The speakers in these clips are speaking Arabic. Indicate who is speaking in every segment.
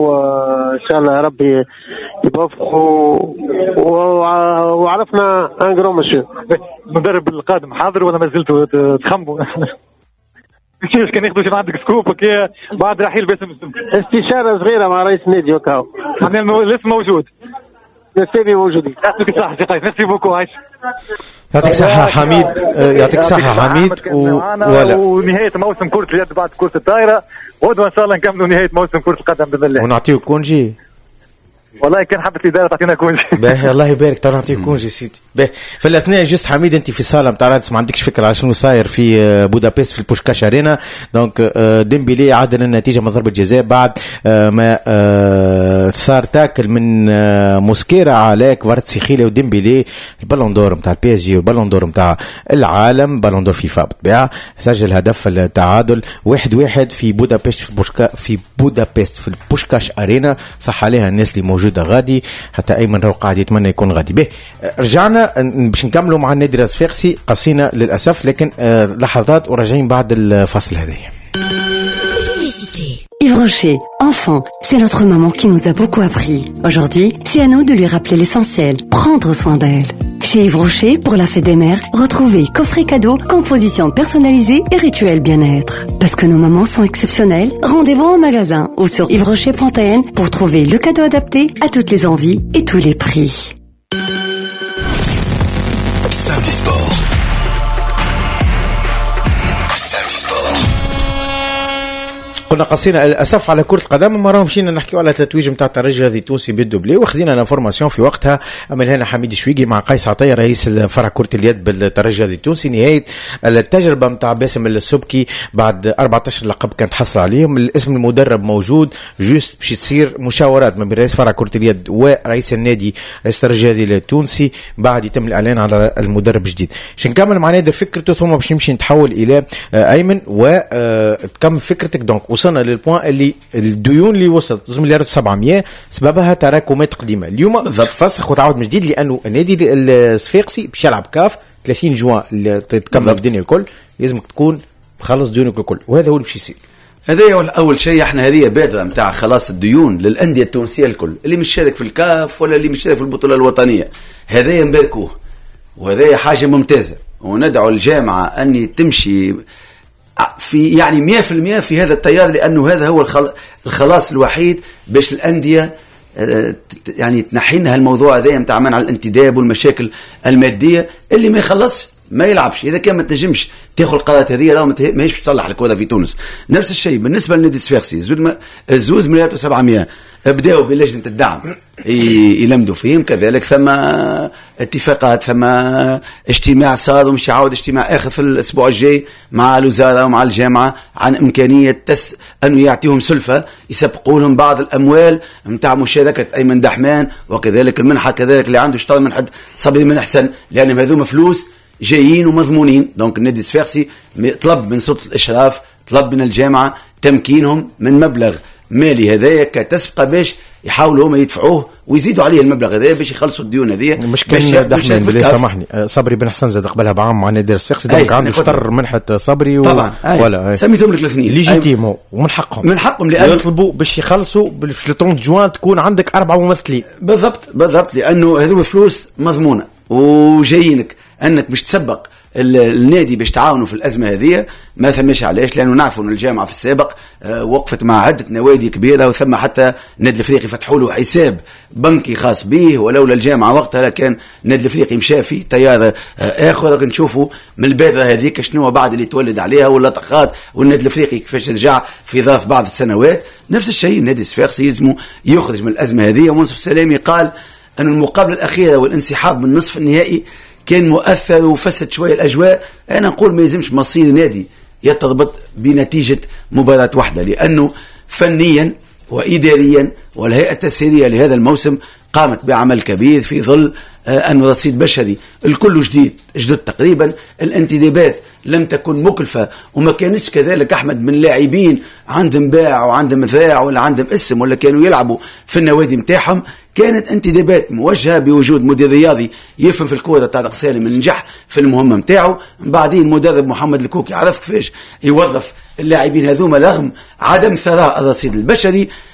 Speaker 1: وان شاء الله ربي يوفقوا. وعرفنا انجرو مشي
Speaker 2: المدرب القادم حاضر ولا ما زلتوا تخموا؟ كيفاش كان ياخذوا عندك سكوب بعد رحيل باسم السمك؟
Speaker 1: استشاره صغيره مع رئيس النادي وكاو
Speaker 2: لسه موجود.
Speaker 1: نسيبي موجودين.
Speaker 2: يعطيك الصحة سي قيس. ميرسي بوكو. عايش.
Speaker 3: يعطيك صحة حميد. يعطيك صحة حميد.
Speaker 2: ونهاية موسم كرة اليد بعد كرة الطائرة. غدوة إن شاء الله نكملوا نهاية موسم كرة القدم بإذن الله.
Speaker 3: ونعطيه كونجي.
Speaker 2: والله كان حبت الإدارة تعطينا كونجي.
Speaker 3: باهي الله يبارك. تعال نعطيه كونجي سيدي. باهي في الأثناء جست حميد أنت في صالة متاع رادس ما عندكش فكرة على شنو صاير في بودابست في البوشكاش أرينا. دونك ديمبيلي عادل النتيجة من ضربة جزاء بعد ما صار تاكل من موسكيرا على كفاراتسخيلي وديمبيلي البالون دور متاع البي اس جي والبالون دور متاع العالم بالون دور فيفا بالطبيعة. سجل هدف التعادل 1-1 في بودابست في بودابست في البوشكاش أرينا. صح عليها الناس اللي موجودة غادي حتى أيمن رو قاعد يتمنى يكون غادي. به رجعنا باش نكملوا مع النادي الصفاقسي قصينا للأسف لكن لحظات وراجعين بعد الفصل هذا.
Speaker 4: Yves Rocher, enfant, c'est notre maman qui nous a beaucoup appris. Aujourd'hui, c'est à nous de lui rappeler l'essentiel, prendre soin d'elle. Chez Yves Rocher, pour la fête des mères, retrouvez coffret cadeau, composition personnalisée et rituel bien-être. Parce que nos mamans sont exceptionnelles, rendez-vous en magasin ou sur yvesrocher.n pour trouver le cadeau adapté à toutes les envies et tous les prix.
Speaker 5: Samedi Sport.
Speaker 3: قلنا قصينا الأسف على كرة القدم. مرة مشينا نحكي على تتويج متاع الترجي الذي التونسي بالدوبلي وخذينا الانفورماسيون في وقتها. أمل هنا حميد شويقي مع قيس عطية رئيس فرع كرة اليد بالترجي الذي التونسي. نهاية التجربة متاع باسم السبكي بعد 14 لقب كانت حصل عليهم. الاسم المدرب موجود جوست باش تصير مشاورات ما بين رئيس فرع كرة اليد ورئيس النادي رئيس الترجي الذي التونسي بعد يتم الإعلان على المدرب الجديد. نكمل مع نادر فكرته ثم باش نمشي نتحول إلى أيمن وتكمل فكرتك. دونك وصلنا للبوان اللي الديون اللي وصلت 2,700,000 سببها تراكمات قديمه. اليوم فسخ وتعاود من جديد لانه النادي الصفاقسي باش يلعب كاف 30 جوان اللي تكمل الدنيا الكل لازمك تكون مخلص ديونك الكل وهذا هو اللي باش يصير.
Speaker 6: هذا اول شيء. احنا هذه بادره نتاع خلاص الديون للانديه التونسيه الكل اللي مش شارك في الكاف ولا اللي مش شارك في البطوله الوطنيه. هذا ينباركوه وهذا حاجه ممتازه وندعو الجامعه ان تمشي في يعني 100% في هذا التيار لأنه هذا هو الخلاص الوحيد باش الأندية يعني تنحينا هالموضوع هذا متاع منع الانتداب والمشاكل المادية. اللي ما يخلص ما يلعبش. إذا كان ما تنجمش تاخذ القرارات هذه لا ماهيش تصلح الكوره في تونس. نفس الشيء بالنسبة للنادي الصفاقسي 2,700,000 بداوا بلجنة الدعم يلمدوا فيهم. كذلك ثم اتفاقات ثم اجتماع صار ومش يعاود اجتماع آخر في الأسبوع الجاي مع الوزارة ومع الجامعة عن إمكانية أنه يعطيهم سلفة يسبقوا لهم بعض الأموال متاع مشاركة أيمن دحمان وكذلك المنحة كذلك اللي عنده اشترى منحة صبري من أحسن لأن هذوما فلوس جايين ومضمونين. دونك النادي الصفاقسي طلب من سلطة الإشراف طلب من الجامعة تمكينهم من مبلغ مالي هذايا كتسبقة باش يحاولوا هما يدفعوه ويزيدوا عليه المبلغ هذا باش يخلصوا الديون هذه.
Speaker 3: مش كان دحمان بالله سامحني صبري بن حسن زاد قبلها بعام مع نادي الصفاقسي دونك عنده اشتر منحة صبري
Speaker 6: طبعا
Speaker 3: ولا
Speaker 6: سميتهم لك الاثنين
Speaker 3: ليجيتيمو ومن حقهم لأن يطلبوا باش يخلصوا باش 30 جوان تكون عندك 4 ممثلين.
Speaker 6: بالضبط لأنه هذو فلوس مضمونة وجايينك أنك مش تسبق النادي باش تعاونوا في الأزمة هذه. ما ثمش علاش لأنه نعرفوا أن الجامعة في السابق وقفت مع عدة نوادي كبيرة وثم حتى النادي الأفريقي فتحوا له حساب بنكي خاص به ولولا الجامعة وقتها كان النادي الأفريقي مشى في تيار آخر. نشوفوا من البادرة هذيك شنو بعد اللي تولد عليها واللطخات والنادي الأفريقي كيفاش رجع في ظرف بعض السنوات. نفس الشيء النادي الصفاقسي يلزمه يخرج من الأزمة هذه. ومنصف السلامي قال أن المقابلة الأخيرة والانسحاب من نصف النهائي كان مؤثر وفسد شوية الأجواء. أنا نقول ما يلزمش مصير نادي يتربط بنتيجة مباراة واحدة لأنه فنيا وإداريا والهيئة التسييرية لهذا الموسم قامت بعمل كبير في ظل أن رصيد بشري الكل جدد تقريبا. الانتدابات لم تكن مكلفة وما كانتش كذلك أحمد من لاعبين عندهم باع وعندهم ذراع ولا عندهم اسم ولا كانوا يلعبوا في النوادي متاعهم. كانت انتدابات موجهة بوجود مدير رياضي يفهم في الكورة طارق سالم نجح في المهمة متاعه. بعدين مدرب محمد الكوكي عرف كيفاش يوظف اللاعبين هذوما رغم عدم ثراء الرصيد البشري.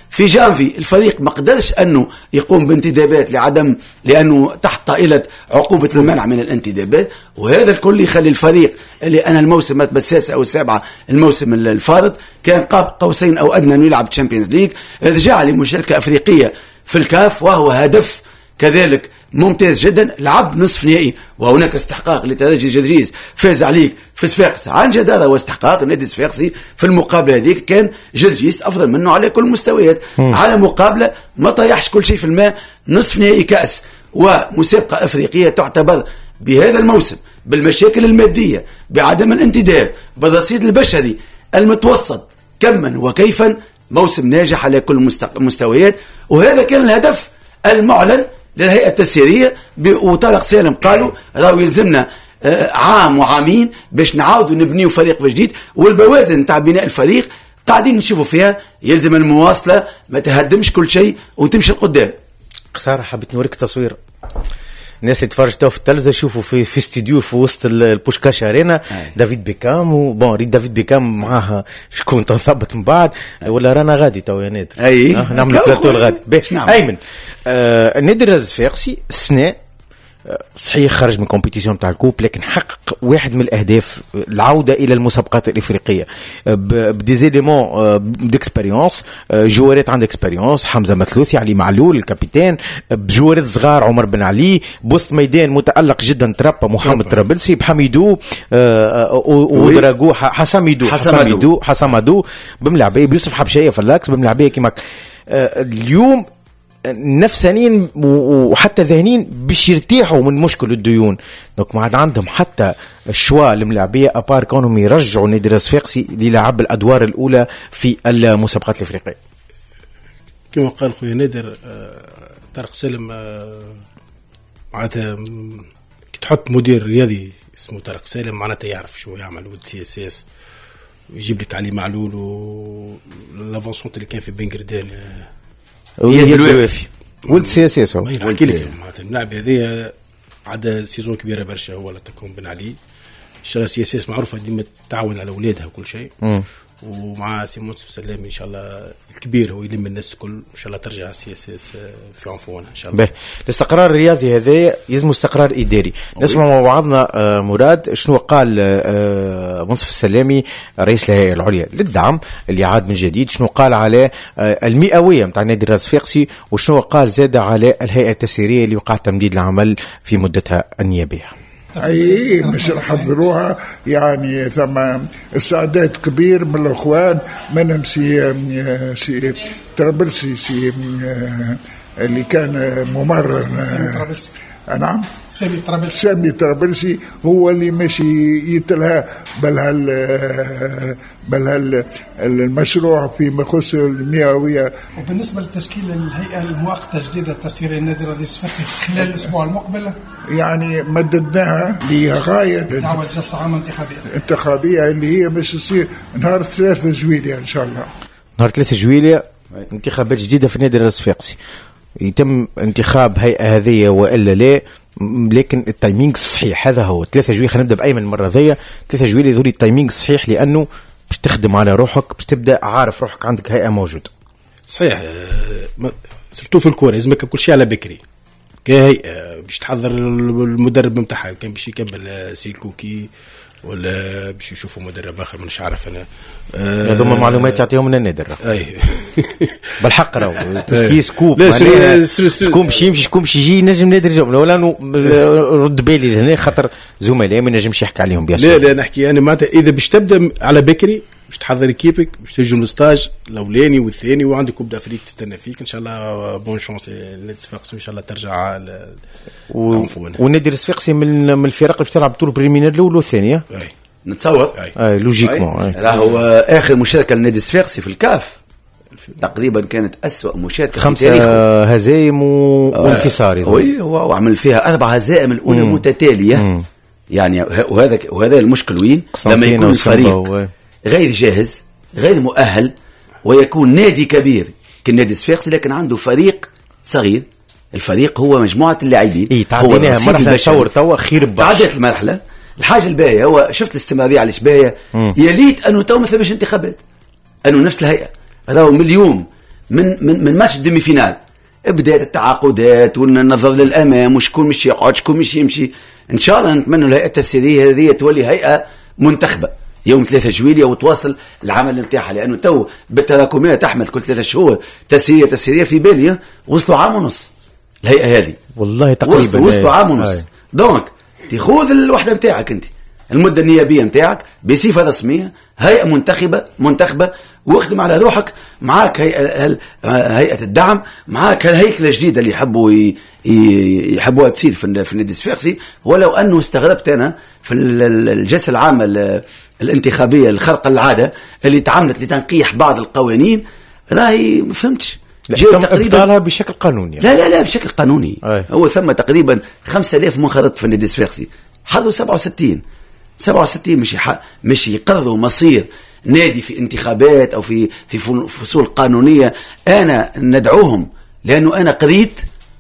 Speaker 6: في جانفي الفريق ما قدرش أنه يقوم بانتدابات لأنه تحت طائلة عقوبة المنع من الانتدابات، وهذا الكل يخلي الفريق اللي أنا الموسم السادسة أو السابعة الموسم الفارط كان قاب قوسين أو أدنى أنه يلعب تشامبيونز ليج، رجع لمشاركة أفريقية في الكاف وهو هدف كذلك ممتاز جدا. لعب نصف نهائي وهناك استحقاق لترجي جرجيز، فاز عليك في صفاقس عن جدارة واستحقاق. النادي الصفاقسي في المقابلة هذيك كان جرجيز أفضل منه على كل المستويات، على مقابلة ما طيحش كل شيء في الماء. نصف نهائي كأس ومسابقة أفريقية تعتبر بهذا الموسم بالمشاكل المادية، بعدم الانتداب، بالرصيد البشري المتوسط كما وكيفا، موسم ناجح على كل المستويات. وهذا كان الهدف المعلن للهيئة التسييرية. وطارق سالم قالوا راهو يلزمنا عام وعامين باش نعاودوا نبنيو فريق جديد، والبوادر نتاع بناء الفريق قاعدين نشوفوا فيها. يلزم المواصلة، ما تهدمش كل شيء وتمشي القدام.
Speaker 3: خسارة حبيت نوريك تصوير الناس اللي تفرجتوا في التلفزة يشوفوا في استوديو في وسط البوشكاش ارينا دافيد بيكام وبون ريد دافيد بيكام معاها شكون تنثبت من بعد ولا رانا غادي تو يا نادر نعمل بلاتو الغادي باش ايمن. النادي الصفاقسي السنه صحيح خرج من كومبيتيسيون تاع الكوب، لكن حقق واحد من الاهداف العوده الى المسابقات الافريقيه بديزيليمون ديكسبيريونس، جوارات عندها اكسبيريونس، حمزه مثلوثي، علي معلول الكابيتان، بجوارات صغار عمر بن علي، بوسط ميدان متالق جدا ترابا محمد طرابلسي، بحميدو ودراغو حساميدو بملعبيه، بيوسف حبشيه في اللاكس بملعبيه كيما اليوم نفسانيين وحتى ذهنيين باش يرتاحوا من مشكل الديون. دونك ما عاد عندهم حتى الشواء الملاعبيه ابار كونهم يرجعوا النادي الصفاقسي للعب الادوار الاولى في المسابقات الافريقيه.
Speaker 7: كما قال خويا نادر طارق سالم معناتها كي تحط مدير رياضي اسمه طارق سالم معناتها يعرف شو يعمل ود سي اس اس، ويجيب لك علي معلول والافونسونت اللي كان في بنغردان
Speaker 3: الوافي ولد سياسي هو
Speaker 7: نحكي لك معناتها اللاعب هذايا عاد سيزون كبيره برشا هو لا تكون بن علي. ان شاء الله سياسي معروفه ديما تعاون على اولادها وكل شيء، ومع سي منصف سلامي ان شاء الله الكبير هو يلم الناس الكل ان شاء الله ترجع السياسه في عنفوانها ان شاء الله.
Speaker 3: الاستقرار الرياضي هذا يلزم استقرار اداري. نسمع مع بعضنا مراد شنو قال منصف السلامي رئيس الهيئه العليا للدعم اللي عاد من جديد، شنو قال على المئويه نتاع النادي الصفاقسي، وشنو قال زاد على الهيئه التسييريه اللي وقع تمديد العمل في مدتها النيابيه.
Speaker 8: اي مش نحضروها يعني ثم استعداد كبير من الاخوان، منهم سي طرابلسي اللي كان ممرر نعم سامي طرابلسي هو اللي ماشي يتلها بل المشروع فيما يخص المئوية.
Speaker 9: وبالنسبة لتشكيل الهيئة المؤقتة الجديدة التسييرية النادي الصفاقسي خلال الأسبوع المقبل يعني
Speaker 8: مددناها لغاية
Speaker 9: دعوة جلسة عامة
Speaker 8: انتخابية اللي هي مش تصير نهار 3 جويلية إن شاء الله.
Speaker 3: نهار 3 جويلية انتخابات جديدة في النادي الصفاقسي، يتم انتخاب هيئة هذه وإلا لا، لكن التايمينغ الصحيح هذا هو 3 جويلية. خلينا نبدأ بأيمن مرة ذية 3 جويلية ذولي التايمينغ الصحيح، لأنه باش تخدم على روحك، باش تبدأ عارف روحك عندك هيئة موجودة.
Speaker 7: صحيح سرتو في الكورة لازمك كل شيء على بكري كهيئة باش تحضر المدرب متاعها، كان باش يكمل سيلكوكي ولا باش يشوفوا مدرب اخر مش عارف انا.
Speaker 3: هذوما معلومات يعطيهم لنا النادر
Speaker 7: اي
Speaker 3: بالحق راهو تسكيس كوب شكون باش يمشي شكون باش يجي نجم نادر جمله ولا رد بالي هنا خاطر زملاء ما نجمش يحكي عليهم بياسر.
Speaker 7: لا نحكي انا معناتها اذا باش تبدا على بكري باش تحضر كيبك باش تجي الستاج الاولاني والثاني وعندك كوب دافريك تستنى فيك ان شاء الله. بون شانس للنادي الصفاقسي ان شاء الله ترجع
Speaker 3: والنادي الصفاقسي من الفرق اللي بتلعب طور بريمينير الاول والثانيه
Speaker 6: نتصور
Speaker 3: لوجيكمون.
Speaker 6: راهو اخر مشاركه للنادي الصفاقسي في الكاف تقريبا كانت أسوأ مشاركه
Speaker 3: 5 هزايم وانتصار.
Speaker 6: هو عمل فيها 4 هزائم الاولى متتاليه يعني. وهذا المشكل وين لما يكون الفريق غير جاهز غير مؤهل ويكون نادي كبير كالنادي الصفاقسي لكن عنده فريق صغير. الفريق هو مجموعة اللاعبين.
Speaker 3: تعديناها مرحلة شاور توا خير برشا.
Speaker 6: تعدت المرحلة. الحاجة الباهية هو شفت الاستمرارية على الإشباهية يليت أنه تو ما ثماش انتخابات أنه نفس الهيئة راهو من اليوم من ماتش الديمي فينال بدات التعاقدات والنظر للامام وشكون مش يقعد شكون مش يمشي. ان شاء الله نتمنى الهيئه التسييريه هذه تولي هيئه منتخبه يوم 3 جويلية وتواصل العمل نتاعها، لانه تو بالتراكمات احمد كل 3 شهور تسييريه في باليه وصلوا عام ونص الهيئه هذه والله تقريبا وصلوا عام ونص. دونك تاخذ الوحده نتاعك انت المده النيابيه نتاعك بصفه رسميه هيئه منتخبه واخدم على روحك. معاك هيئه الدعم، معاك الهيكله الجديده اللي يحبوها تصير في النادي الصفاقسي. ولو انه استغربت انا في الجلسه العامه الانتخابيه الخارقه العاده اللي تعملت لتنقيح بعض القوانين، راهي ما فهمتش
Speaker 3: ابطالها بشكل قانوني.
Speaker 6: لا بشكل قانوني. هو ثم تقريبا 5000 منخرط في النادي الصفاقسي، حضروا 67 مش يقرروا مصير نادي في انتخابات او في فصول قانونيه. انا ندعوهم لانه انا قريت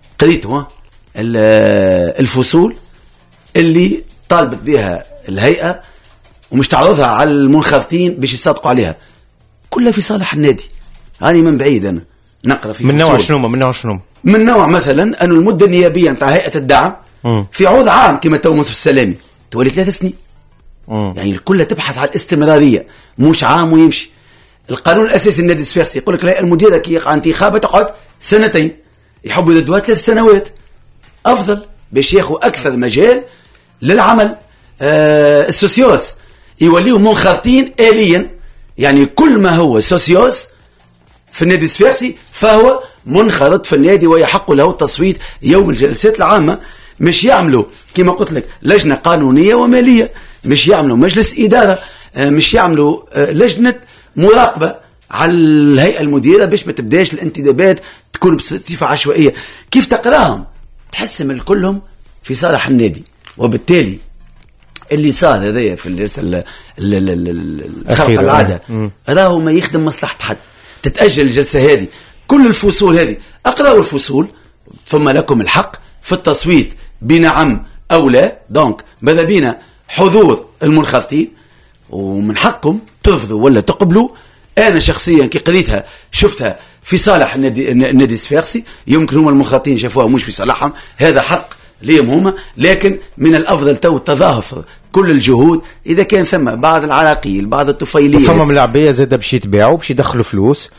Speaker 6: الفصول اللي طالبت بها الهيئه ومش تعرضها على المنخرطين باش يصادقوا عليها، كلها في صالح النادي. هاني من بعيد انا نقرا في
Speaker 3: من نوع شنو
Speaker 6: من نوع مثلا انه المده النيابيه نتاع هيئه الدعم في عوض عام كما تو منصف السلامي تولي 3 سنين. يعني الكل تبحث على الاستمراريه مش عام ويمشي. القانون الاساسي النادي الصفاقسي يقول لك لا المدير كي يقع انتخابه تقعد 2 سنين، يحبوا يدوها 3 سنوات افضل باش ياخذوا اكثر مجال للعمل. السوسيوس يوليوا منخرطين آليا، يعني كل ما هو سوسيوس في النادي الصفاقسي فهو منخرط في النادي ويحق له التصويت يوم الجلسات العامة. مش يعملوا كما قلت لك لجنة قانونية ومالية، مش يعملوا مجلس إدارة، مش يعملوا لجنة مراقبة على الهيئة المديرة باش ما تبداش الانتدابات تكون بصفة عشوائية. كيف تقراهم تحسم الكلهم في صالح النادي. وبالتالي اللي صار هذايا في الجلسة الخارقة العادة راهو ما يخدم مصلحة حد. تتأجل الجلسة هذه، كل الفصول هذه أقرأوا الفصول ثم لكم الحق في التصويت بنعم أو لا. دونك ماذا بينا حضور المنخرطين ومن حقكم ترفضوا ولا تقبلوا. أنا شخصيا كي قريتها شفتها في صالح النادي الصفاقسي، يمكن هم المنخرطين شافوها مش في صالحهم، هذا حق ليهم هما، لكن من الأفضل تو تظاهر كل الجهود. إذا كان ثم بعض العراقيل بعض الطفيلية
Speaker 3: ثم ملاعبية زاد باش يتباعوا باش يدخلوا فلوس.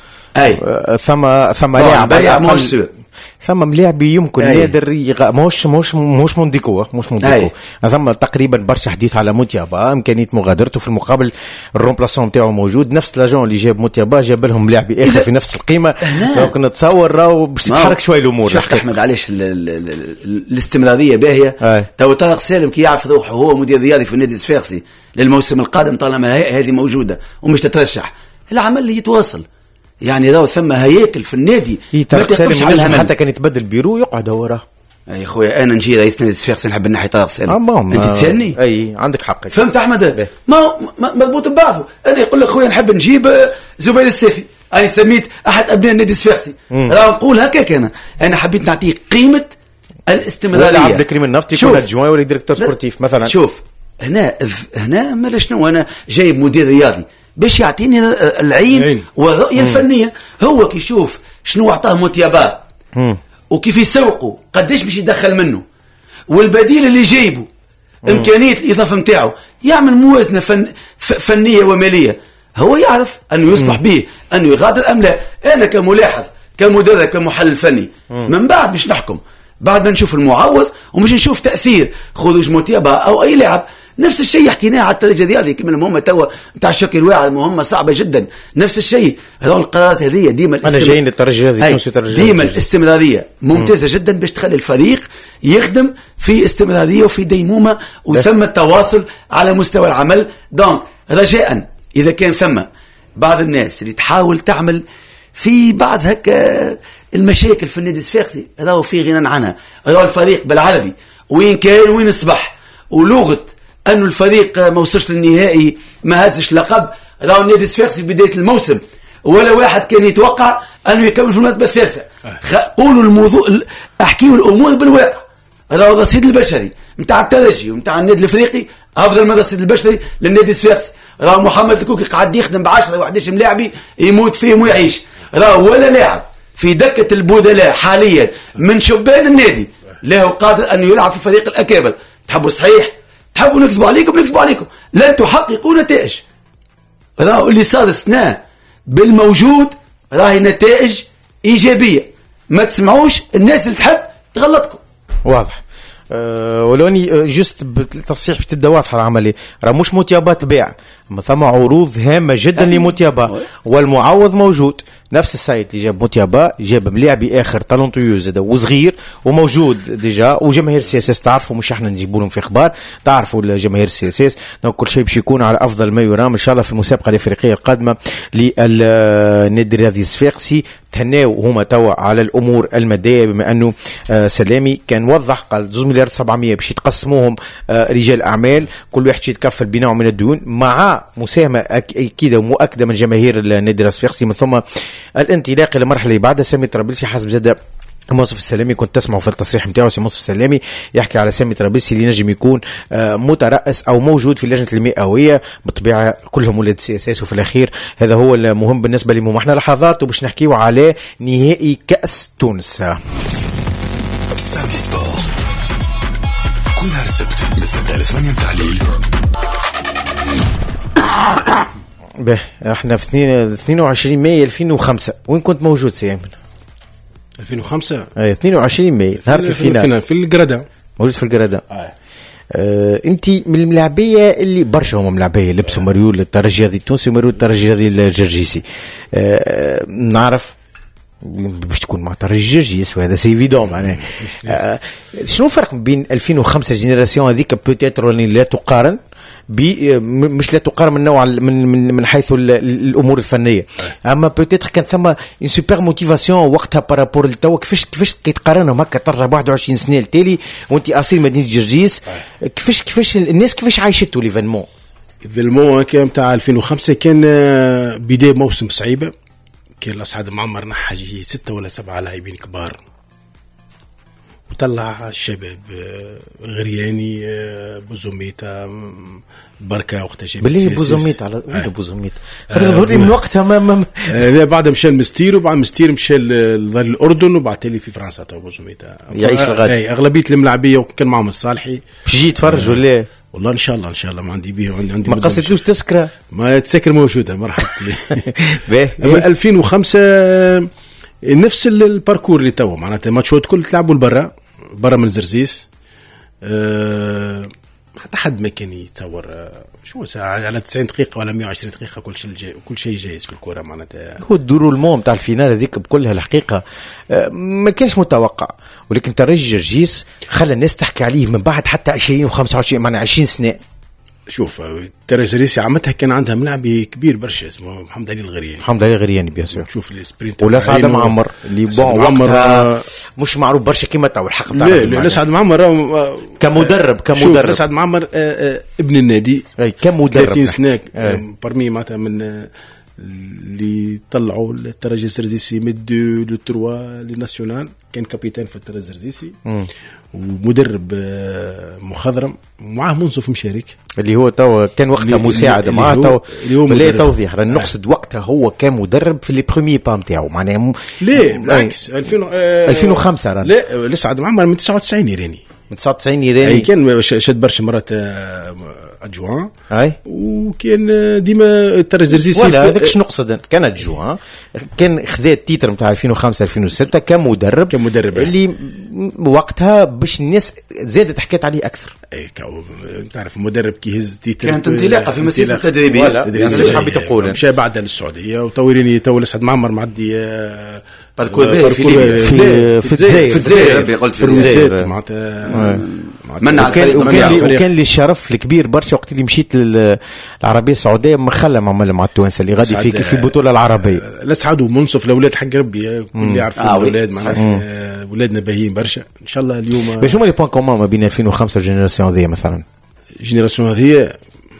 Speaker 3: ثم لاعب ثم ملاعبي يمكن نادر مش مونديكو ثم تقريبا برشا حديث على موتيابا امكانيه مغادرته. في المقابل الرومبلاسون نتاعو موجود، نفس لاجون اللي جاب موتيابا جاب لهم ملاعبي اخر في نفس القيمه. دونك نتصور راهو باش تتحرك شويه الامور.
Speaker 6: شفت احمد علاش الاستمراريه باهيه. تو طارق سالم كي يعرف روحه هو مدير رياضي في النادي الصفاقسي للموسم القادم طالما الهيئه هذه موجوده ومش تترشح العمل اللي يتواصل. يعني راهو ثم هياكل في النادي
Speaker 3: طارق سالم حتى كان يتبدل بيرو يقعد هو راه.
Speaker 6: يا خويا انا نجي رئيس نادي الصفاقسي نحب نحي طارق سالم. انت تسالني
Speaker 3: اي عندك حق.
Speaker 6: فهمت احمد؟ ما مضبوط ببعضه. انا يقول لك خويا نحب نجيب زبير السافي، انا سميت احد ابناء النادي الصفاقسي، راه نقول هكاك. انا حبيت نعطيه قيمه الاستمراريه.
Speaker 3: عبد الكريم النفطي يكون ادجوان ولا ديريكتور سبورتيف مثلا.
Speaker 6: شوف هنا ما شنو انا جايب مدير رياضي باش يعطيني العين والرؤيه الفنيه. هو كي يشوف شنو عطاه موتيابا وكيف يسوقه قداش باش يدخل منه والبديل اللي جايبه امكانيه الاضافه نتاعو يعمل موازنه فنيه وماليه، هو يعرف انه يصلح به انه يغادر ام لا. انا كملاحظ كمدرب كمحلل فني من بعد مش نحكم، بعد ما نشوف المعوض ومش نشوف تاثير خروج موتيابا او اي لاعب. نفس الشيء حكيناه على الترجي الرياضي كما المهمه توا نتاع الشكل الواعد مهمه صعبه جدا. نفس الشيء هذول القرارات هذه ديما
Speaker 3: انا جايين للترجي الرياضي
Speaker 6: ديما الاستمراريه ممتازه جدا باش تخلي الفريق يخدم في استمراريه وفي ديمومه وثم التواصل على مستوى العمل. دونك رجاء اذا كان ثم بعض الناس اللي تحاول تعمل في بعض هكا المشاكل في النادي الصفاقسي راهو في غنى عنها. راهو الفريق بالعربي وين كان وين اصبح ولغه انه الفريق ما وصلش للنهائي ما هزش لقب. راهو النادي الصفاقسي في بدايه الموسم ولا واحد كان يتوقع انه يكمل في المرتبه الثالثه. قولوا الموضوع احكيوا الامور بالواقع. راهو الرصيد البشري نتاع الترجي ونتاع النادي الافريقي افضل من الرصيد البشري للنادي الصفاقسي. راهو محمد الكوكي قاعد يخدم ب10 و11 ملاعبي يموت فيهم ويعيش، راه ولا لاعب في دكة البدلاء حاليا من شبان النادي له قادر أن يلعب في فريق الأكابر. تحبوا صحيح تحبوا نكذبوا عليكم لن تحققوا نتائج. راه اللي صار السنة بالموجود راهي نتائج إيجابية. ما تسمعوش الناس اللي تحب تغلطكم.
Speaker 3: واضح. ولوني جست بالتصحيح تبدا واضحه العمليه. راه مش موتيابات بيع، اما ثم عروض هامه جدا لموتيابا والمعوض موجود. نفس السايت اللي جاب موتيابا جاب ملاعبي اخر تالونتيوز وصغير وموجود ديجا، وجماهير سي اس اس تعرفوا، مش احنا نجيبوا لهم في اخبار، تعرفوا الجماهير سي اس اس. كل شيء باش يكون على افضل ما يرام ان شاء الله في المسابقه الافريقيه القادمه للنادي الرياضي الصفاقسي. تهناو هما توا على الامور الماديه، بما انه سلامي كان وضح قال 2 مليار 700 باش يتقسموهم رجال اعمال، كل واحد يتكفل بنوع من الديون مع مساهمه اكيده ومؤكده من جماهير النادي الصفاقسي. من ثم الانطلاق الى المرحله اللي بعدها. سامي طرابلسي حسب زاد منصف السلامي، كنت تسمعوا في التصريح نتاعو سي منصف السلامي يحكي على سامي طرابلسي اللي نجم يكون مترأس او موجود في لجنه المئويه، بالطبيعه كلهم ولاد سي اس اس. وفي الاخير هذا هو المهم بالنسبه لهم. احنا لحظات وباش نحكيو على نهائي كاس تونس.
Speaker 5: سانتي سبور كل نهار السبت من 6 ل 8 متاع الليل.
Speaker 3: به احنا في 22 ماي 2005. وين كنت موجود سي
Speaker 7: 2005؟
Speaker 3: اي 22 ماي نهار الفينال
Speaker 7: في القردة.
Speaker 3: موجود في القردة. انت من الملاعبيه اللي برشا هم ملاعبيه لبسوا مريول الترجي هذه التونسي ومريول الترجي هذه الجرجيسي. نعرف باش تكون مع ترجي جرجيس وهذا سي فيدون معناه. شنو الفرق بين 2005 جينيراسيون هذيك بوتيتر لا تقارن مش لا تقارن من نوع من حيث الامور الفنيه، اما بوتيتر كان ثم اون سوبر موتيفاسيون وقتها بارابور لتوا. كيفاش كيتقارنهم هكا ترجع ب 21 سنه لتالي وانت اصيل مدينه جرجيس؟ كيفاش الناس كيفاش عايشته ليفينمون
Speaker 7: كان نتاع 2005 كان بدايه موسم صعيبه. كان الأسعد معمر نحى 6 ولا 7 لاعبين كبار، وطلع الشباب غرياني بوزوميتا بركة وقتها جاب
Speaker 3: باللي بوزوميتا على وين بوزوميتا خلينا من وقتها ما
Speaker 7: بعد مشى المستير، وبعد مستير مشى الأردن، وبعد تالي في فرنسا تو بوزوميتا
Speaker 3: يعيش لغاية.
Speaker 7: أغلبية الملاعبية وكان معهم الصالحي.
Speaker 3: جي تفرج ولا
Speaker 7: والله ان شاء الله ما عندي بيه عندي
Speaker 3: ما قصدتلوش تسكره
Speaker 7: ما تسكر موجوده مرحبتي. 2005 نفس الباركور اللي تو معناتها ماتشات كل تلعبوا برا من زرزيس. حتى حد ما كان يتصور شو ساعه على 90 دقيقه ولا 120 دقيقه كل شيء جايز في الكره معناتها.
Speaker 3: هو الدور المهم تاع الفينال هذيك بكلها الحقيقه ما كانش متوقع، ولكن ترجي جرجيس خلى الناس تحكي عليه من بعد حتى 20 و25 معناها 20 سنه.
Speaker 7: شوف ترجي جرجيس عمتها كان عندها ملاعب كبير برشا اسمه محمد علي الغرياني بيان سور.
Speaker 3: شوف السبرينت ولا سعد معمر اللي بون وقتها مش معروف برشا كيما تو الحق تاع
Speaker 7: لا سعد معمر
Speaker 3: كمدرب
Speaker 7: سعد معمر ابن النادي
Speaker 3: كمدرب
Speaker 7: 30 سنه برمي معناتها من اللي طلعوا الترجي الزرزيسي من 2 ل 3 للناسيونال. كان كابيتان في الترجي الزرزيسي ومدرب مخضرم، ومعاه منصف مشارك
Speaker 3: اللي هو تو كان وقتها مساعد معاه تو بلا توضيح. نقصد وقتها هو كان مدرب في لي بروميي با نتاعو معناها
Speaker 7: ليه بالعكس
Speaker 3: 2005 راه
Speaker 7: لا لسه عاد معمر من 99 يراني
Speaker 3: من 99 يراني
Speaker 7: كان شد برشا مرات ادجوان وكان ديما الترجي الزرزيسي
Speaker 3: ولا هذاك شنو نقصد كان ادجوان كان خذا التيتر نتاع 2005 2006 كمدرب اللي وقتها باش الناس زادت حكيت عليه اكثر.
Speaker 7: اي تعرف مدرب كي يهز تيتر
Speaker 6: كانت انطلاقه في مسيره التدريبيه
Speaker 3: مش حابب تقول
Speaker 7: مشى بعدها للسعوديه وطوريني تو لسعد معمر معدي
Speaker 6: باركور في الجزائر قلت في الجزائر معناتها
Speaker 3: وكان لي الشرف الكبير برشا وقت اللي مشيت للعربيه السعوديه مخلى مع التوانسه اللي غادي في البطوله العربيه.
Speaker 7: لا سعدوا منصف الاولاد حق ربي كل يعرفوا الاولاد معناتها ولادنا باهيين برشا ان شاء الله. اليوم
Speaker 3: باش هما لي بوين كومون ما بين 2005 والجينيراسيون هذه مثلا
Speaker 7: الجينيراسيون هذه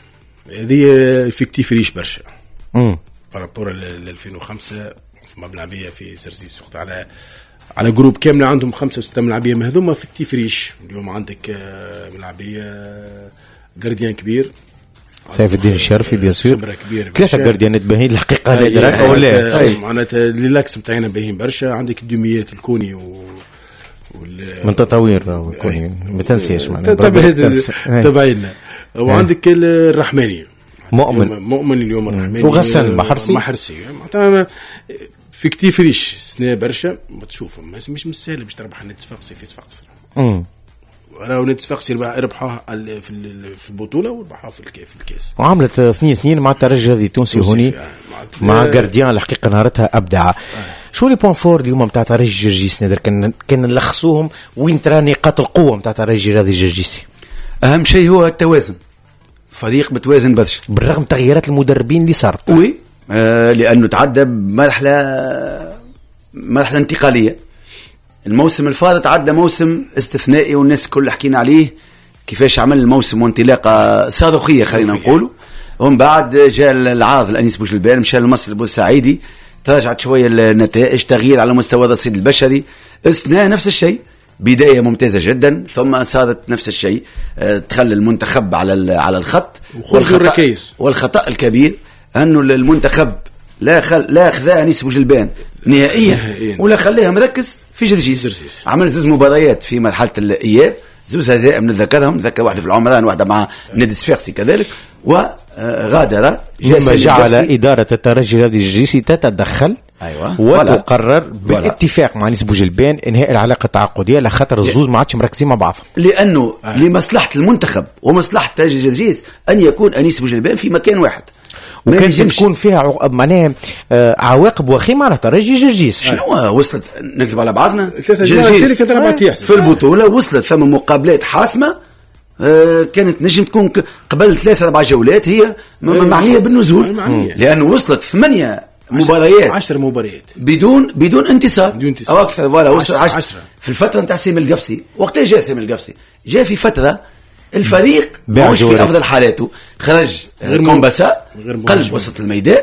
Speaker 7: فيكتيف ريش برشا بارابور ل 2005 في ملعبيه في زرزيس وقت على جروب كامله عندهم 5 6 ملعبيه ما هذوما فيكتيف ريش. اليوم عندك ملعبيه جارديان كبير،
Speaker 3: سيف الدين الشرفي بيان سور 3 جارديانات باهين الحقيقه هذا ولا
Speaker 7: معناتها ليلاكس نتاعنا باهين برشا. عندك الدوميات الكوني
Speaker 3: من تطوير الكوني ما تنسيش معناتها
Speaker 7: تبعنا. وعندك الرحماني مؤمن اليوم الرحماني
Speaker 3: وغسان المحرسي
Speaker 7: معناتها في كتير ريش سنة برشا ما تشوفهم مش سهل باش تربح نتفقسي في صفاقس. راهو نتفقسي ربحوها في البطوله وربحوها في الكاس.
Speaker 3: وعملت 2-2 مع الترجي هذه التونسي هوني مع جارديان الحقيقه نهارتها ابدع. شو لي بوين فور اليوم نتاع ترجي جرجيس نادر كان نلخصوهم وين ترى نقاط القوه نتاع ترجي هذه الجرجيسي؟
Speaker 6: اهم شيء هو التوازن، فريق متوازن برشا
Speaker 3: بالرغم تغييرات المدربين اللي صارت.
Speaker 6: وي لانه تعدى بمرحله انتقاليه. الموسم الفائت عدى موسم استثنائي والناس كل حكينا عليه كيفاش عمل الموسم وانطلاقه صاروخيه خلينا نقولوا. ومن بعد جاء العارض الانيس بوجلبان، مشى لمصر البورسعيدي، تراجعت شويه النتائج، تغيير على مستوى الرصيد البشري. السنه نفس الشيء، بدايه ممتازه جدا ثم صارت نفس الشيء، تخلى المنتخب على الخط. والخطا الكبير انه المنتخب لا اخذها انيس بوجلبان نهائيا ولا خليها مركز في جرجيس. عمل 2 مباريات في مرحله الاياب، 2 هزائم نتذكرهم، نتذكر واحده في العمران واحده مع نادي الصفاقسي كذلك، وغادر
Speaker 3: جعل اداره الترجي هذه الجرجيسي تتدخل وتقرر بالاتفاق مع انيس بوجلبان انهاء العلاقه التعاقديه على خاطر الزوز ما عادش مركزين مع بعضهم،
Speaker 6: لانه لمصلحه المنتخب ومصلحه ترجي جرجيس ان يكون انيس بوجلبان في مكان واحد،
Speaker 3: وكان تكون فيها معناها عواقب وخيمه على ترجي جرجيس.
Speaker 6: شنو وصلت نكذب على بعضنا؟
Speaker 7: جرجيس
Speaker 6: في البطوله وصلت ثم مقابلات حاسمه، كانت نجم تكون قبل 3-4 جولات هي معنيه بالنزول، لانه وصلت 8 مباريات
Speaker 7: 10 مباريات
Speaker 6: بدون انتصار او اكثر. ولا وصلت 10 في الفتره نتاع سامي القفصي. وقتها جاء سامي القفصي جاء في فتره الفريق مش في افضل حالاته، خرج كومباسا قلب وسط الميدان،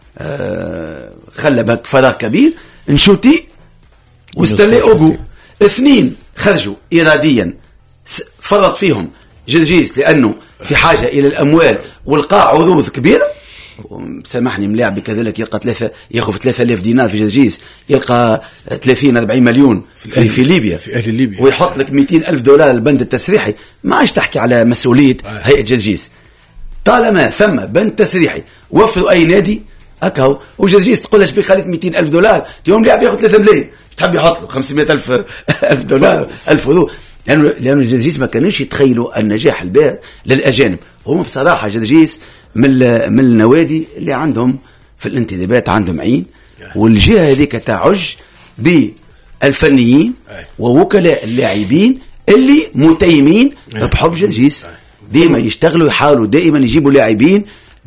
Speaker 6: خلى بك فراغ كبير، نشوتي واستلي اوغو 2 خرجوا اراديا فرط فيهم جرجيس لانه في حاجه الى الاموال والقاع عروض كبيره. سامحني ملاعب كذلك ياخذ 3000 دينار في جرجيس، يلقى 30-40 مليون في ليبيا،
Speaker 7: في اهل ليبيا،
Speaker 6: ويحط لك 200,000 دولار البند التسريحي. ما عادش تحكي على مسؤوليه هيئه جرجيس. طالما ثم بند تسريحي وفروا اي نادي هكا، وجرجيس تقول اش بيخليك 200,000 دولار، اليوم لاعب ياخذ 3 ملايين تحب يحط له 500,000 دولار 1000 يورو، لانه جرجيس ما كانوش يتخيلوا النجاح الباهر للاجانب. هم بصراحه جرجيس من النوادي اللي عندهم في الانتدابات عندهم عين، والجهه هذيك تعج بالفنيين ووكلاء اللاعبين اللي متيمين بحب جرجيس، ديما يشتغلوا يحاولوا دائما يجيبوا لاعبين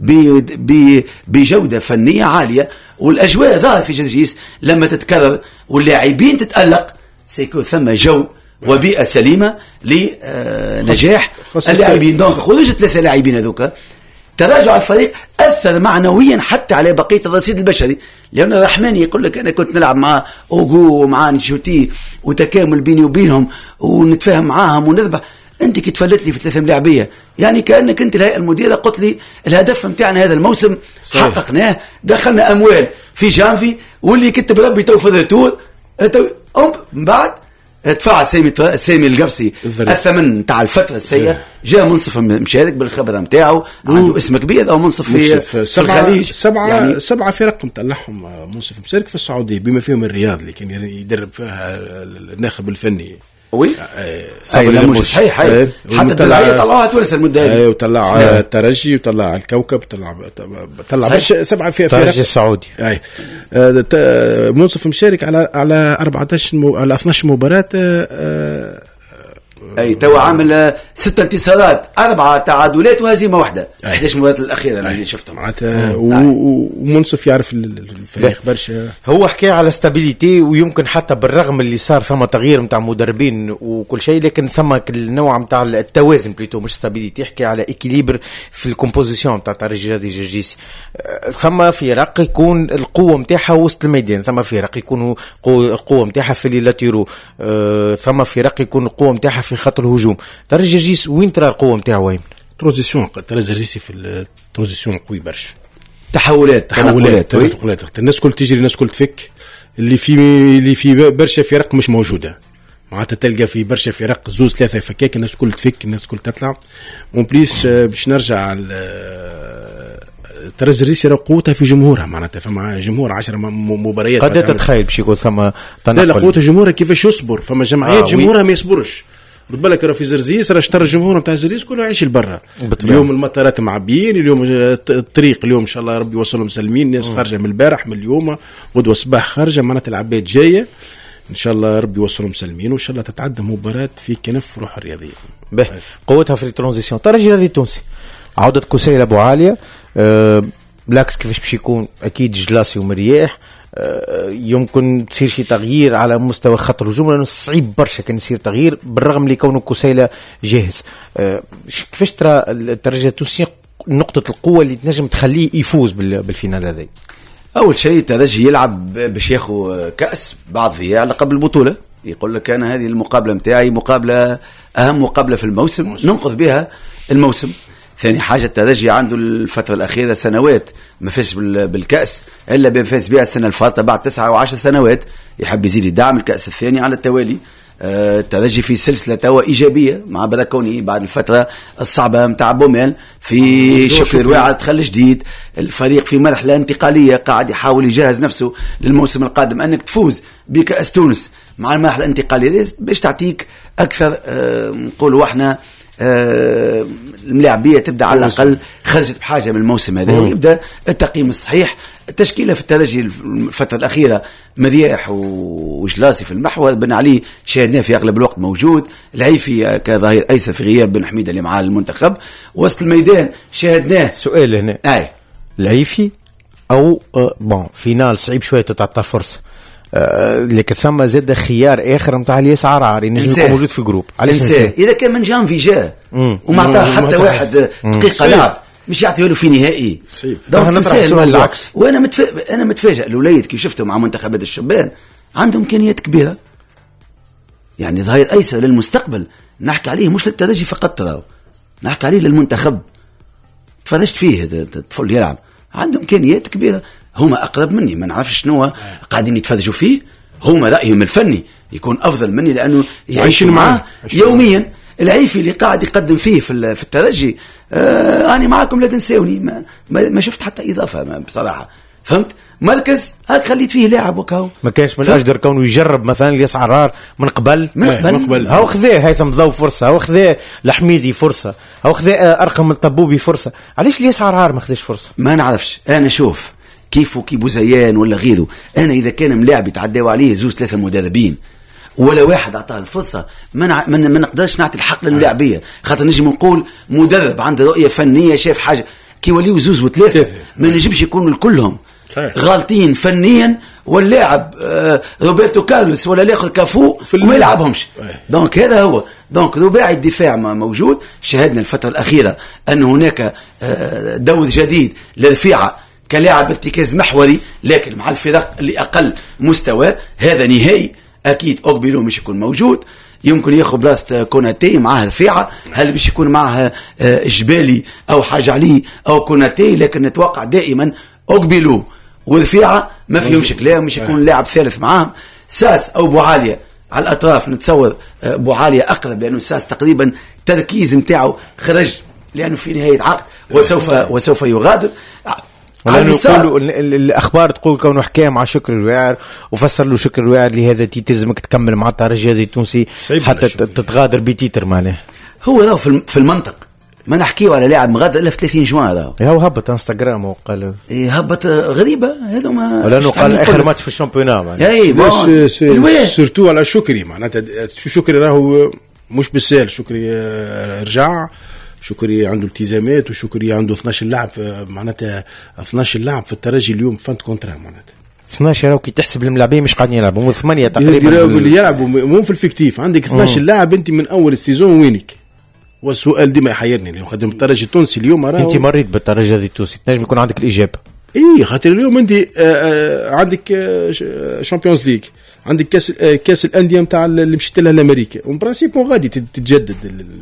Speaker 6: بجوده فنيه عاليه. والاجواء ظاهره في جرجيس لما تتكرر واللاعبين تتالق سيكون ثم جو وبيئه سليمه لنجاح اللاعبين. دونك خروج 3 لاعبين هذوك، تراجع الفريق اثر معنويا حتى على بقيه الرصيد البشري، لان الرحماني يقول لك انا كنت نلعب مع اوغو ومع نشوتي وتكامل بيني وبينهم ونتفاهم معاهم ونربح. انت كي تفلت لي في 3 ملاعبيه يعني كانك انت الهيئه المديره قلت لي الهدف نتاعنا هذا الموسم حققناه، دخلنا اموال في جانفي واللي كتب ربي تو في الريتور من بعد دفع سامي القفصي الثمن تاع الفتره السيئه، جاء منصف مشارك بالخبره نتاعو، عنده اسم كبير او منصف في الخليج.
Speaker 7: 7 فرق مطلعهم منصف مشارك في السعوديه بما فيهم الرياض اللي كان يدرب فيها الناخب الفني.
Speaker 6: وي مش صحيح. حتى الدلعيه طلعوها تونس المده،
Speaker 7: وطلع الترجي وطلع الكوكب، طلع 7 فرق
Speaker 3: الترجي السعودي.
Speaker 7: منصف مشارك على 14 على 12 مباراه،
Speaker 6: تو عامل 6 انتصارات 4 تعادلات وهزيمه واحده، 11 مباراه الاخيره اللي شفتهم
Speaker 7: معناتها. ومنصف يعرف الفريق برشا.
Speaker 3: هو حكى على ستابيليتي، ويمكن حتى بالرغم اللي صار ثم تغيير نتاع مدربين وكل شيء، لكن ثم النوع نتاع التوازن بليتو مش ستابيليتي، يحكي على اكيليبر في الكومبوزيسيون نتاع ترجي هذه جرجيسي. ثم فرق يكون القوه نتاعها وسط الميدان، ثم فرق يكونوا القوه نتاعها في اللاتيرو، ثم فرق يكون القوه نتاعها في خط الهجوم. ترجي جرجيس وين ترى القوه نتاعو؟ وين
Speaker 7: ترانزيسيون الترجي في الترانزيسيون قوي برشا،
Speaker 6: تحولات.
Speaker 7: الناس كل تجري، الناس كل تفك، اللي في برشا فرق مش موجوده معناتها، تلقى في برشا فرق زوز ثلاثه فكاك، الناس كل تفك، الناس كل تطلع. اون بليس باش نرجع الترجي راه قوتها في جمهورها، معناتها فما جمهور 10 مباريات.
Speaker 3: قد تتخيل باش يكون ثم تنقل؟
Speaker 7: لا قوتها جمهورها كيفاش يصبر، فما جمعيات جمهورها ما يصبرش. رد بالك راه في زرزيس راه اشترى الجمهور نتاع زرزيس كله عايش لبرا. اليوم المطارات معبيين، اليوم الطريق اليوم ان شاء الله ربي يوصلهم مسلمين، الناس خارجه من البارح من اليوم، غدوه صباح خارجه، معناتها العباد جايه ان شاء الله ربي يوصلهم مسلمين، وان شاء الله تتعدى مباراه في كنف روح الرياضيه.
Speaker 3: قوتها في الترانزيسيون. الترجي الرياضي التونسي عودة كسيل ابو عاليه، بالعكس كيفاش باش يكون اكيد جلاسي ومرياح، يمكن تصير شي تغيير على مستوى خط الهجوم، لانه صعيب برشا كان يصير تغيير بالرغم اللي كونه كسيلة جاهز. كيفاش ترى الترجي التونسي نقطة القوة اللي تنجم تخليه يفوز بالفينال هذا؟
Speaker 6: أول شيء الترجي يلعب باش ياخذ كأس بعد ضياع لقب البطولة، يقول لك أنا هذه المقابلة متاعي مقابلة أهم مقابلة في الموسم ننقذ بها الموسم. ثاني حاجة الترجي عنده الفترة الأخيرة سنوات ما فاز بالكأس إلا بفاز بها السنة الفاتة بعد 9 و10 سنوات، يحب يزيد يدعم الكأس الثاني على التوالي. الترجي في سلسلة توا إيجابية مع بلاكوني بعد الفترة الصعبة متاع بوميل، في شكر الواعد دخل جديد، الفريق في مرحلة انتقالية قاعد يحاول يجهز نفسه للموسم القادم. أنك تفوز بكأس تونس مع المرحلة الانتقالية باش تعطيك أكثر نقولوا احنا الملاعبية تبدأ على الأقل خرجت بحاجة من الموسم هذا، ويبدأ التقييم الصحيح. التشكيلة في الترجي الفترة الأخيرة مرياح وجلاسي في المحور، بن علي شاهدناه في أغلب الوقت موجود، العيفي كظهير أيسر في غياب بن حميدة اللي معاه المنتخب، وسط الميدان شاهدناه.
Speaker 3: سؤال هنا، العيفي أو فينال صعيب شوية تتعطى فرصة، لكن ثم زاد خيار اخر نتاع الياس عرعري نجم يكون موجود في الجروب. علاش ننساه؟
Speaker 6: اذا كان من جانفي جاء وما عطاه حتى واحد دقيقه لعب مش يعطيه له في نهائي.
Speaker 3: العكس.
Speaker 6: وانا انا متفاجئ الوليد كي شفته مع منتخبات الشبان عندهم امكانيات كبيره، يعني ظهير ايسر للمستقبل نحكي عليه مش للترجي فقط، ترى نحكي عليه للمنتخب. تفرجت فيه الطفل يلعب عنده امكانيات كبيره. هما أقرب مني، ما نعرفش شنو قاعدين يتفرجوا فيه، هما رأيهم الفني يكون أفضل مني لأنه يعيشوا معاه يوميا. العيفي اللي قاعد يقدم فيه في الترجي أنا معاكم لا تنساوني، ما شفت حتى إضافة بصراحة، فهمت؟ مركز هاك خليت فيه لاعب وكاو
Speaker 3: ما كانش من أجدر كونه يجرب مثلا الياس عرار من قبل. هاو خذاه هيثم ضو فرصة، هاو خذاه الحميدي فرصة، هاو خذاه أرقم الطبوبي فرصة، علاش الياس عرار ما خذاش فرصة؟
Speaker 6: ما نعرفش. أنا شوف كيف بوزيان ولا غيره، أنا إذا كان ملاعب يتعداوا عليه 2-3 مدربين ولا واحد أعطاه الفرصة ما نقدرش نعطي الحق للملاعبية، خاطر نجم نقول مدرب عنده رؤية فنية شاف حاجة كي وليوا 2 و3 ما نجمش يكونوا الكلهم غالطين فنيا، واللاعب روبرتو كارلوس ولا لاخذ كافو وما يلعبهمش. دونك هذا هو رباعي الدفاع موجود. شاهدنا الفترة الأخيرة أن هناك دور جديد للرفيعة كلاعب ارتكاز محوري، لكن مع الفرق اللي أقل مستوى هذا نهائي أكيد أقبله مش يكون موجود. يمكن ياخذ بلاصة كوناتي معها رفيعة، هل باش يكون معها جبالي أو حاجة عليه أو كوناتي، لكن نتوقع دائما أقبله ورفيعة ما فيهمش كلام، مش يكون لاعب ثالث معاهم. ساس أو بوعالية على الأطراف، نتصور بوعالية أقرب لأنه ساس تقريبا تركيز متاعه خرج لأنه في نهاية عقد وسوف يغادر.
Speaker 3: الأخبار تقول كونه حكى مع شكر الواعر وفسر له شكر الواعر لهذا تيتر لازمك تكمل مع الترجي هذا التونسي حتى تتغادر بتيتر معناه.
Speaker 6: هو راهو في المنطق ما نحكيو على لاعب مغادر الا في 30 جوان. راهو
Speaker 3: هبط انستغرام وقال
Speaker 6: هبط غريبه هذا ما
Speaker 3: لانه قال اخر ماتش في الشامبيونا
Speaker 6: معناه.
Speaker 7: سيرتو على شكري معناتها شكري راهو مش بالسهل. شكري رجع، شكري عنده التزامات، وشكري عنده 12 لاعب معناتها 12 لاعب في الترجي اليوم فانت كونترا معناتها
Speaker 3: 12 راهو كي تحسب الملاعبين مش قاعدين يلعبوا، 8 تقريبا
Speaker 7: اللي يلعبوا مو في الفيكتيف. عندك 12 لاعب انت من اول السيزون وينك؟ والسؤال ديما يحيرني اليوم خدم الترجي التونسي اليوم راهو
Speaker 3: انت مريت بالترجي التونسي تنجم يكون عندك الاجابه.
Speaker 7: خاطر اليوم انت عندك شامبيونز ليج، عندك كاس الانديه نتاع اللي مشيت لها لامريكا وبرانسيبو غادي تتجدد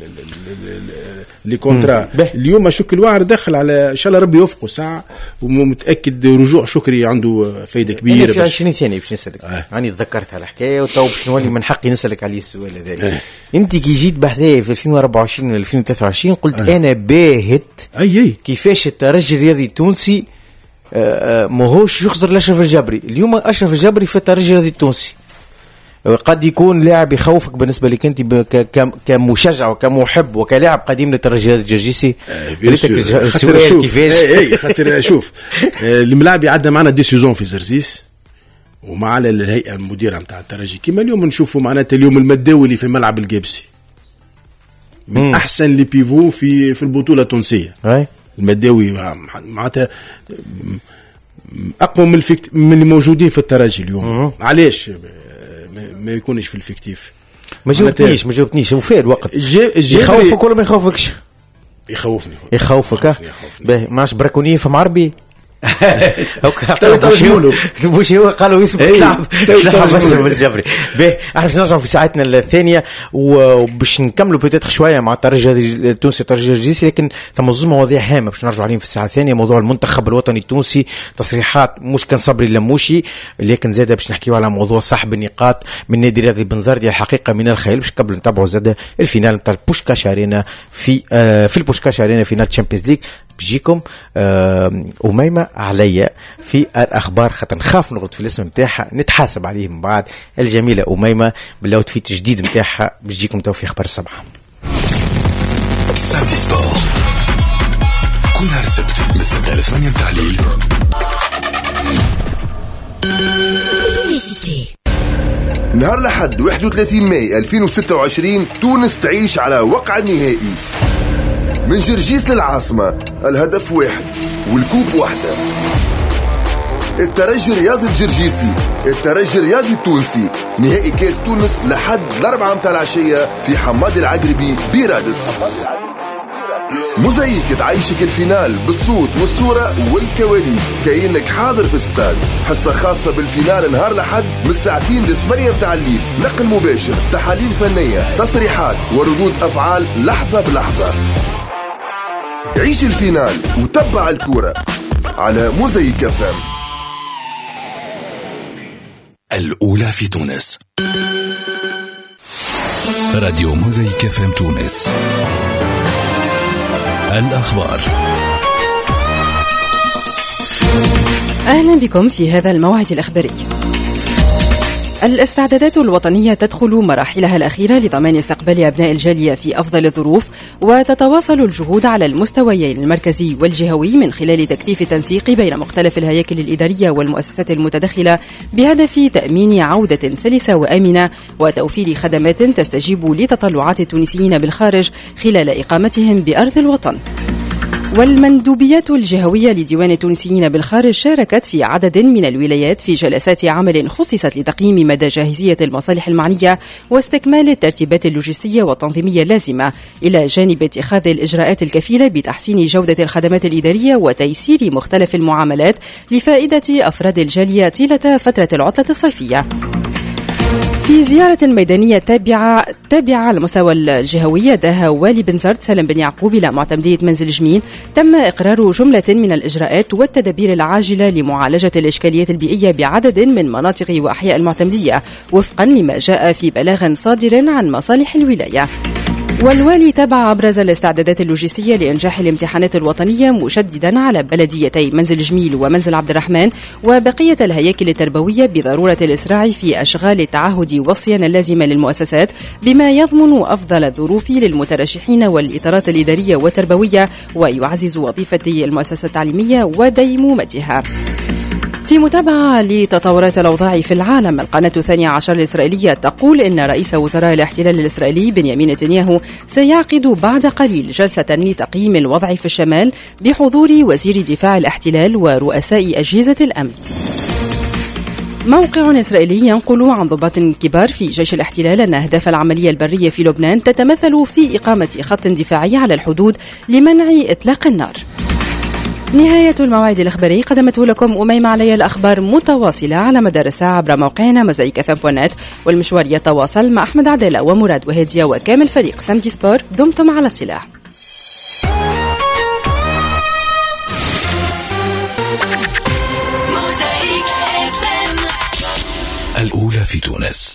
Speaker 7: لي كونترا. اليوم شكل واعر دخل على ان شاء الله ربي يوفقه ساعه ومتاكد رجوع شكري عنده فايده كبيره.
Speaker 3: في 20 ثانيه باش نسالك راني تذكرت على الحكايه وتو باش نولي من حقي نسالك عليه السؤال هذا. انت كي جيت بحثي في 2024 و 2023 قلت انا باهت كيفاش الترجي الرياضي التونسي ماهوش يخسر لاشرف الجبري. اليوم اشرف الجبري في الترجي الرياضي التونسي قد يكون لاعب يخوفك بالنسبه لك انت كمشجع وكمحب وكلاعب قديم للترجي الجرجيسي.
Speaker 7: السؤال كيفاش خاطر شوف الملاعب يعدى معنا دي سيزون في زرزيس ومع الهيئه المديره نتاع الترجي كما اليوم نشوفوا معناتها اليوم المداولي في ملعب القابسي من احسن لي بيفو في البطوله التونسيه. المداوي معناتها اقوى من اللي موجودين في الترجي اليوم. علاش ما يكونش في الفيكتيف؟
Speaker 3: ما جاوبتنيش وفيه الوقت. يخوفك ولا ما يخوفكش؟ يخوفك باهي ماش براكونيه في معربي بوش هو قالوا اسمك تلعب بالجبري. باهي احنا باش نرجعوا في ساعتنا الثانيه وباش نكملوا بيتيتر شويه مع الترجي التونسي الترجي الجرجيسي لكن ثم زوج مواضيع هامه باش نرجعوا عليهم في الساعه الثانيه. موضوع المنتخب الوطني التونسي تصريحات مش كان صبري اللموشي لكن زاده باش نحكيوا على موضوع سحب النقاط من نادي رياضي بنزرتي الحقيقه من الخيال باش قبل نتابعوا زاده الفينال نتاع البوشكاش ارينا في البوشكاش ارينا فينال تشامبيونز ليج. بيجيكم أميمة عليا في الأخبار خاطر نخاف نغلط في الاسم نتاعها نتحاسب عليه من بعد. الجميلة أميمة بالله في تجديد نتاعها بيجيكم تو في أخبار الصباح.
Speaker 5: سانتي سبور كل نهار السبت من 6 ل 8 متاع الليل.
Speaker 10: نهار الأحد 31 ماي 2026 تونس تعيش على وقع النهائي من جرجيس للعاصمة. الهدف واحد والكوب واحدة. الترجي الرياضي الجرجيسي الترجي الرياضي التونسي نهائي كاس تونس لحد 4 متاع العشية في حماد العقربي بيرادس. موزايك تعيشك الفينال بالصوت والصورة والكواليس كأنك حاضر في استاد. حصة خاصة بالفينال نهار لحد من الساعتين ل8 متاع الليل. نقل مباشر تحاليل فنية تصريحات وردود أفعال لحظة بلحظة. عيش الفينال وتبع الكورة على موزايك FM.
Speaker 5: الأولى في تونس راديو موزايك FM تونس. الأخبار.
Speaker 11: أهلا بكم في هذا الموعد الإخباري. الاستعدادات الوطنية تدخل مراحلها الأخيرة لضمان استقبال أبناء الجالية في أفضل الظروف وتتواصل الجهود على المستويين المركزي والجهوي من خلال تكثيف التنسيق بين مختلف الهياكل الإدارية والمؤسسات المتدخلة بهدف تأمين عودة سلسة وآمنة وتوفير خدمات تستجيب لتطلعات التونسيين بالخارج خلال إقامتهم بأرض الوطن. والمندوبيات الجهوية لديوان التونسيين بالخارج شاركت في عدد من الولايات في جلسات عمل خصصت لتقييم مدى جاهزية المصالح المعنية واستكمال الترتيبات اللوجستية والتنظيمية اللازمة إلى جانب اتخاذ الإجراءات الكفيلة بتحسين جودة الخدمات الإدارية وتيسير مختلف المعاملات لفائدة أفراد الجالية طيلة فترة العطلة الصيفية. في زيارة ميدانية تابعة على المستوى الجهوي داها والي بنزرت سالم بن يعقوب إلى معتمدية منزل جميل تم إقرار جملة من الإجراءات والتدابير العاجلة لمعالجة الإشكاليات البيئية بعدد من مناطق وأحياء المعتمدية وفقا لما جاء في بلاغ صادر عن مصالح الولاية. والوالي تابع أبرز الاستعدادات اللوجستية لإنجاح الامتحانات الوطنية مشددا على بلديتي منزل جميل ومنزل عبد الرحمن وبقية الهياكل التربوية بضرورة الإسراع في أشغال التعهد والصيانة اللازمة للمؤسسات بما يضمن أفضل الظروف للمترشحين والإطارات الإدارية والتربوية ويعزز وظيفة المؤسسة التعليمية وديمومتها. في متابعة لتطورات الأوضاع في العالم، القناة 12 الإسرائيلية تقول إن رئيس وزراء الاحتلال الإسرائيلي بنيامين نتنياهو سيعقد بعد قليل جلسة لتقييم الوضع في الشمال بحضور وزير دفاع الاحتلال ورؤساء أجهزة الأمن. موقع إسرائيلي ينقل عن ضباط كبار في جيش الاحتلال أن أهداف العملية البرية في لبنان تتمثل في إقامة خط دفاعي على الحدود لمنع إطلاق النار. نهاية الموعد الإخباري قدمته لكم أميمة علي. الأخبار متواصلة على مدار الساعة عبر موقعنا mozaik.fm.net، والمشوار يتواصل مع أحمد عدالة ومراد وهدية وكامل فريق سامدي سبور. دمتم على اطلاع.
Speaker 5: الأولى في تونس.